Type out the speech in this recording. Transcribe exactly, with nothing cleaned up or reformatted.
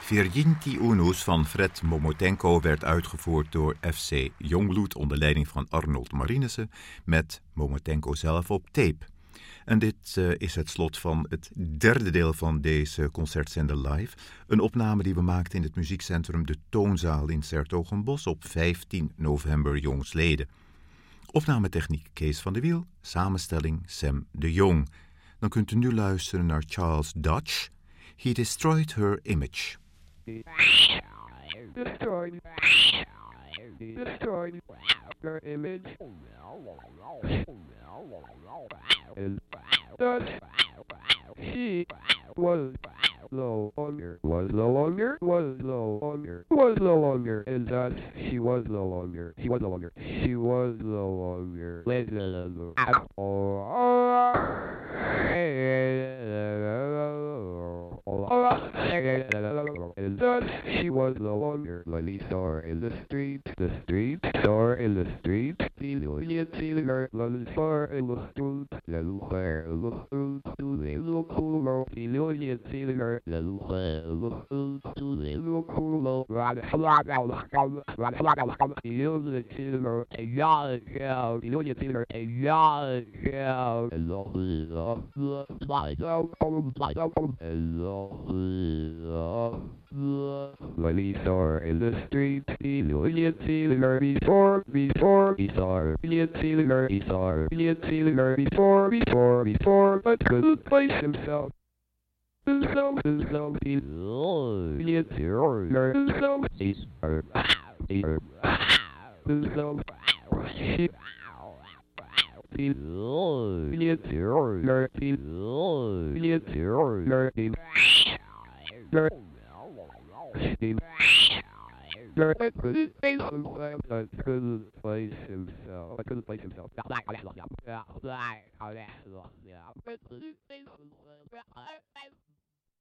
Virginti Unus van Fred Momotenko werd uitgevoerd door F C Jongbloed onder leiding van Arnold Marinissen met Momotenko zelf op tape. En dit uh, is het slot van het derde deel van deze concertzender live. Een opname die we maakten in het muziekcentrum De Toonzaal in 's-Hertogenbosch op vijftien november jongstleden. Opnametechniek Kees van de Wiel, samenstelling Sam de Jong. Dan kunt u nu luisteren naar Charles Dutch. He destroyed her image. Destroyed. Destroyed her image. And thus she was no longer, was no longer, was no longer, was no longer, and thus she was no longer, she was no longer, she was no longer, let and thus she was no longer. Lily saw her in the street, the street, saw her in the street. Lily seen her, Lily saw her in the street, Lily saw her in the street. Lily look cool, Lily seen her, Lily saw her in the street. Lily look cool, Lily seen her, Lily seen her, a yard shout. Lily seen her, a yard shout. And Lily Lily saw her in the street, Lily had seen her before, before, he saw her, Lily had seen her, he saw her, Lily had seen her before, before, before, but couldn't place himself. Himself, himself, he Lily had seen her, himself, he her, he her, himself, she Lily had seen her, Lily had seen her, he her, I couldn't place himself. I couldn't place himself. I couldn't place himself. I couldn't place himself.